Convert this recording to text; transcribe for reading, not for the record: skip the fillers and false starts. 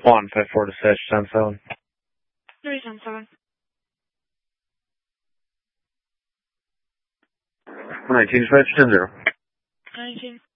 154 to 6, 10-7. 3-10-7. 19 dispatch, 10-0. 19.